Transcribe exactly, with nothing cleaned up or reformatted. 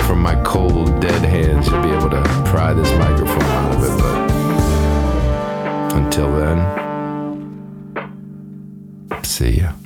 from my cold, dead hands, you'll be able to pry this microphone out of it. But until then, see ya.